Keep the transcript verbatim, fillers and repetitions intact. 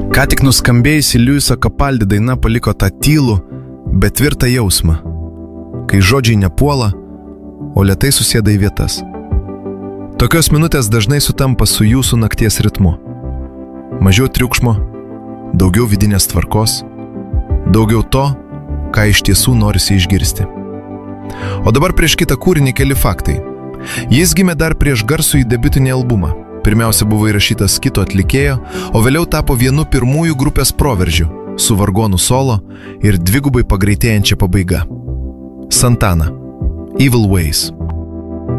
Ką tik nuskambėjusi Liuiso Capaldi daina paliko tą tylų, bet tvirtą jausmą, kai žodžiai nepuola, o lėtai susėda į vietas. Tokios minutės dažnai sutampa su jūsų nakties ritmu. Mažiau triukšmo, daugiau vidinės tvarkos, daugiau to, ką iš tiesų norisi išgirsti. O dabar prieš kitą kūrinį keli faktai. Jis gimė dar prieš garsųjį debiutinį albumą. Pirmiausia buvo įrašytas kito atlikėjo, o vėliau tapo vienu pirmųjų grupės proveržių, su vargonų solo ir dvigubai pagreitėjančia pabaiga. Santana, Evil Ways.